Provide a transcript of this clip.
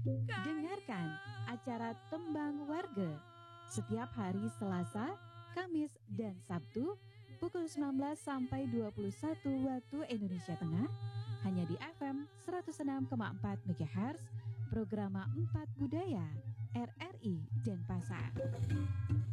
Dengarkan acara Tembang Warga setiap hari Selasa, Kamis, dan Sabtu pukul 19 sampai 21 waktu Indonesia Tengah hanya di FM 106,4 MHz Programa 4 Budaya RRI Denpasar.